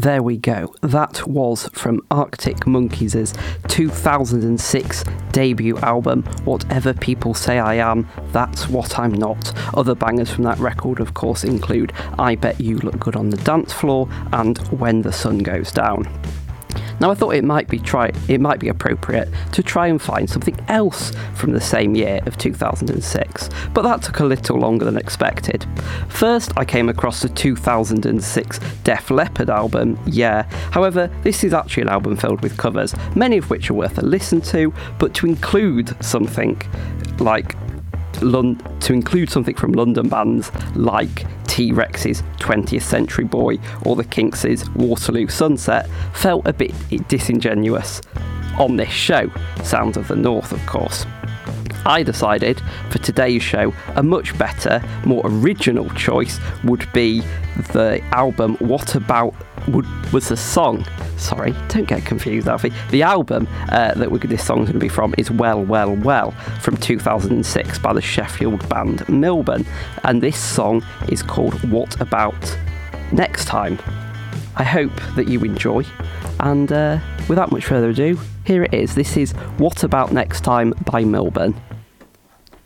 There we go. That was from Arctic Monkeys' 2006 debut album, Whatever People Say I Am, That's What I'm Not. Other bangers from that record, of course, include I Bet You Look Good on the Dance Floor and When the Sun Goes Down. Now, I thought it might be appropriate to try and find something else from the same year of 2006, but that took a little longer than expected. First, I came across the 2006 Def Leppard album, Yeah. However, this is actually an album filled with covers, many of which are worth a listen to, but to include something from London bands like T-Rex's 20th Century Boy or the Kinks' Waterloo Sunset felt a bit disingenuous on this show, Sounds of the North, of course. I decided for today's show a much better, more original choice would be the album was the song. Sorry, don't get confused, Alfie. The album that this song's going to be from is Well, Well, Well from 2006 by the Sheffield band Milburn, and this song is called What About Next Time. I hope that you enjoy, and without much further ado, here it is. This is What About Next Time by Milburn.